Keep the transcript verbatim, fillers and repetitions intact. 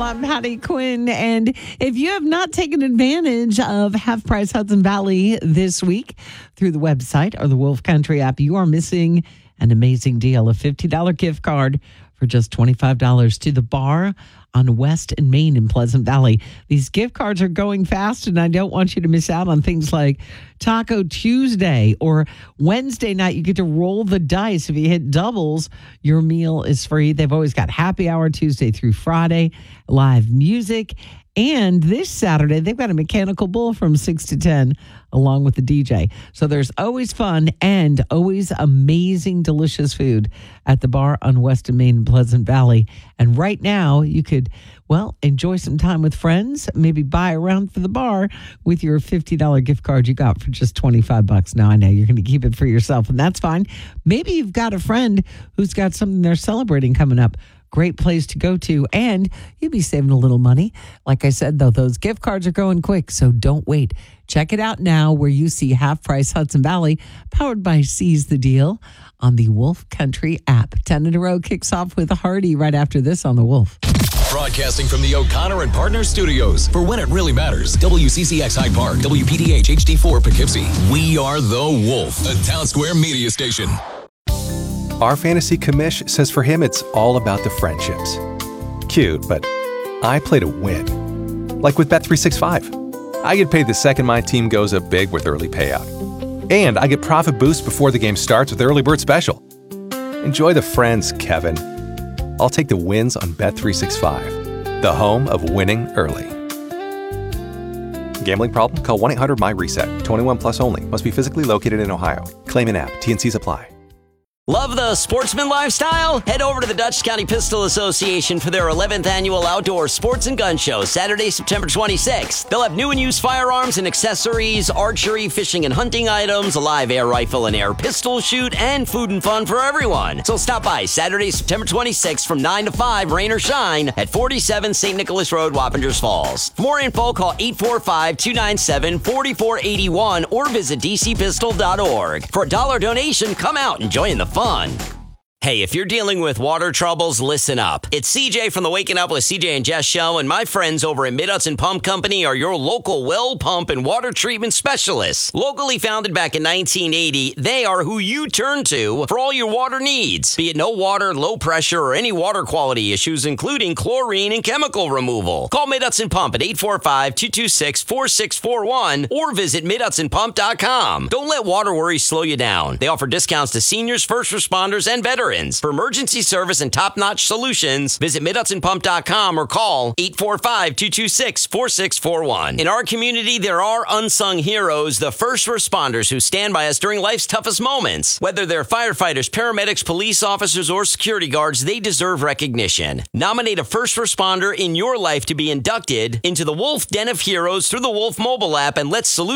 I'm Patty Quinn. And if you have not taken advantage of Half Price Hudson Valley this week through the website or the Wolf Country app, you are missing an amazing deal. A fifty dollars gift card for just twenty-five dollars to the bar on West and Main in Pleasant Valley. These gift cards are going fast, and I don't want you to miss out on things like Taco Tuesday or Wednesday night. You get to roll the dice. If you hit doubles, your meal is free. They've always got happy hour Tuesday through Friday, live music. And this Saturday, they've got a mechanical bull from six to ten along with the D J. So there's always fun and always amazing, delicious food at the bar on West and Main in Pleasant Valley. And right now, you could, well, enjoy some time with friends, maybe buy a round for the bar with your fifty dollars gift card you got for just twenty-five bucks. Now, I know you're going to keep it for yourself, and that's fine. Maybe you've got a friend who's got something they're celebrating coming up. Great place to go to, and you'll be saving a little money. Like I said, though, those gift cards are going quick, so don't wait. Check it out now where you see Half Price Hudson Valley, powered by Seize the Deal on the Wolf Country app. ten in a row kicks off with Hardy right after this on the Wolf. Broadcasting from the O'Connor and Partners Studios for When It Really Matters. W C C X Hyde Park, W P D H H D four Poughkeepsie. We are the Wolf, a Town Square media station. Our fantasy commish says for him it's all about the friendships. Cute, but I play to win. Like with Bet three sixty-five. I get paid the second my team goes up big with early payout. And I get profit boost before the game starts with Early Bird Special. Enjoy the friends, Kevin. I'll take the wins on Bet three sixty-five, the home of winning early. Gambling problem? Call one eight hundred M Y reset. twenty-one plus only. Must be physically located in Ohio. Claim an app. T and Cs apply. Love the sportsman lifestyle? Head over to the Dutchess County Pistol Association for their eleventh annual Outdoor Sports and Gun Show, Saturday, September twenty-sixth. They'll have new and used firearms and accessories, archery, fishing and hunting items, a live air rifle and air pistol shoot, and food and fun for everyone. So stop by Saturday, September twenty-sixth from nine to five, rain or shine, at forty-seven Saint Nicholas Road, Wappingers Falls. For more info, call eight four five, two nine seven, four four eight one or visit d c pistol dot org. For a dollar donation, come out and join the fun. Hey, if you're dealing with water troubles, listen up. It's C J from the Waking Up with C J and Jess show, and my friends over at Mid-Hudson Pump Company are your local well pump and water treatment specialists. Locally founded back in nineteen eighty, they are who you turn to for all your water needs. Be it no water, low pressure, or any water quality issues, including chlorine and chemical removal. Call Mid-Hudson Pump at eight four five, two two six, four six four one or visit mid hudson pump dot com. Don't let water worries slow you down. They offer discounts to seniors, first responders, and veterans. For emergency service and top-notch solutions, visit mid hudson pump dot com or call eight four five, two two six, four six four one. In our community, there are unsung heroes, the first responders who stand by us during life's toughest moments. Whether they're firefighters, paramedics, police officers, or security guards, they deserve recognition. Nominate a first responder in your life to be inducted into the Wolf Den of Heroes through the Wolf mobile app, and let's salute